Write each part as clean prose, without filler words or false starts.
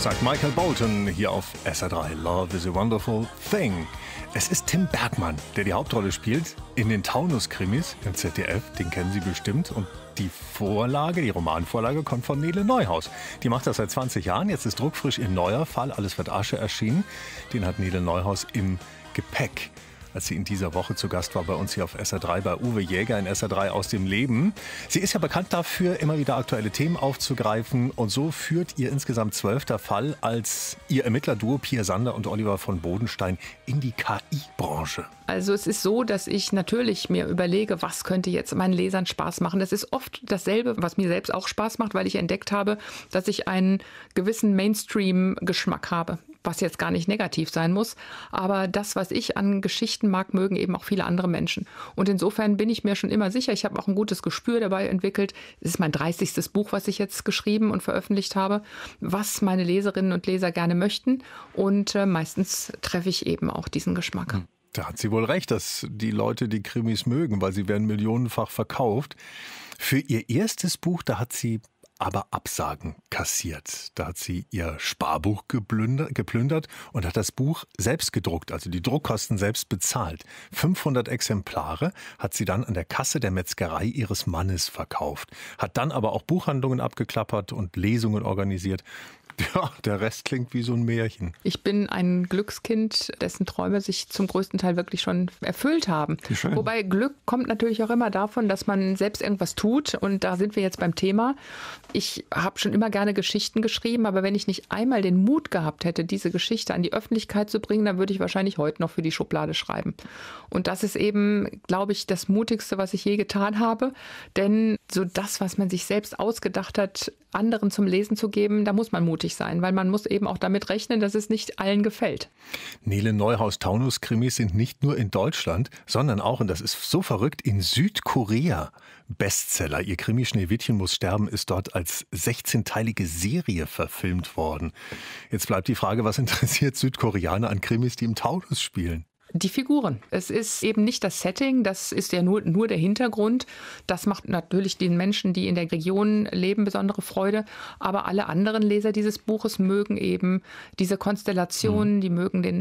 sagt Michael Bolton hier auf SR3. Love is a wonderful thing. Es ist Tim Bergmann, der die Hauptrolle spielt in den Taunus-Krimis im ZDF. Den kennen Sie bestimmt. Und die Vorlage, die Romanvorlage, kommt von Nele Neuhaus. Die macht das seit 20 Jahren. Jetzt ist druckfrisch ihr neuer Fall, Alles wird Asche, erschienen. Den hat Nele Neuhaus im Gepäck, als sie in dieser Woche zu Gast war bei uns hier auf SR3 bei Uwe Jäger in SR3 aus dem Leben. Sie ist ja bekannt dafür, immer wieder aktuelle Themen aufzugreifen. Und so führt ihr insgesamt 12. Fall als ihr Ermittlerduo Pia Sander und Oliver von Bodenstein in die KI-Branche. Also es ist so, dass ich natürlich mir überlege, was könnte jetzt meinen Lesern Spaß machen. Das ist oft dasselbe, was mir selbst auch Spaß macht, weil ich entdeckt habe, dass ich einen gewissen Mainstream-Geschmack habe, was jetzt gar nicht negativ sein muss. Aber das, was ich an Geschichten mag, mögen eben auch viele andere Menschen. Und insofern bin ich mir schon immer sicher, ich habe auch ein gutes Gespür dabei entwickelt. Es ist mein 30. Buch, was ich jetzt geschrieben und veröffentlicht habe, was meine Leserinnen und Leser gerne möchten. Und meistens treffe ich eben auch diesen Geschmack. Da hat sie wohl recht, dass die Leute die Krimis mögen, weil sie werden millionenfach verkauft. Für ihr erstes Buch, da hat sie aber Absagen kassiert. Da hat sie ihr Sparbuch geplündert und hat das Buch selbst gedruckt, also die Druckkosten selbst bezahlt. 500 Exemplare hat sie dann an der Kasse der Metzgerei ihres Mannes verkauft. Hat dann aber auch Buchhandlungen abgeklappert und Lesungen organisiert. Ja, der Rest klingt wie so ein Märchen. Ich bin ein Glückskind, dessen Träume sich zum größten Teil wirklich schon erfüllt haben. Wie schön. Wobei Glück kommt natürlich auch immer davon, dass man selbst irgendwas tut. Und da sind wir jetzt beim Thema. Ich habe schon immer gerne Geschichten geschrieben, aber wenn ich nicht einmal den Mut gehabt hätte, diese Geschichte an die Öffentlichkeit zu bringen, dann würde ich wahrscheinlich heute noch für die Schublade schreiben. Und das ist eben, glaube ich, das Mutigste, was ich je getan habe. Denn so das, was man sich selbst ausgedacht hat, anderen zum Lesen zu geben, da muss man mutig sein, weil man muss eben auch damit rechnen, dass es nicht allen gefällt. Nele Neuhaus Taunus-Krimis sind nicht nur in Deutschland, sondern auch, und das ist so verrückt, in Südkorea Bestseller. Ihr Krimi Schneewittchen muss sterben ist dort als 16-teilige Serie verfilmt worden. Jetzt bleibt die Frage, was interessiert Südkoreaner an Krimis, die im Taunus spielen? Die Figuren. Es ist eben nicht das Setting, das ist ja nur der Hintergrund. Das macht natürlich den Menschen, die in der Region leben, besondere Freude. Aber alle anderen Leser dieses Buches mögen eben diese Konstellationen, die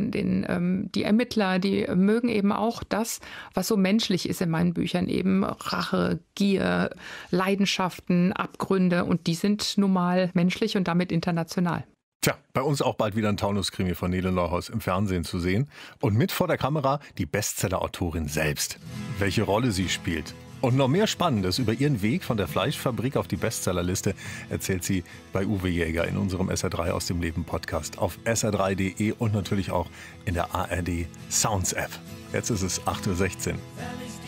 mögen die Ermittler, die mögen eben auch das, was so menschlich ist in meinen Büchern. Eben Rache, Gier, Leidenschaften, Abgründe. Und die sind nun mal menschlich und damit international. Tja, bei uns auch bald wieder ein Taunus-Krimi von Nele Neuhaus im Fernsehen zu sehen. Und mit vor der Kamera die Bestseller-Autorin selbst. Welche Rolle sie spielt. Und noch mehr Spannendes über ihren Weg von der Fleischfabrik auf die Bestsellerliste erzählt sie bei Uwe Jäger in unserem SR3 aus dem Leben Podcast auf sr3.de und natürlich auch in der ARD Sounds App. Jetzt ist es 8:16 Uhr.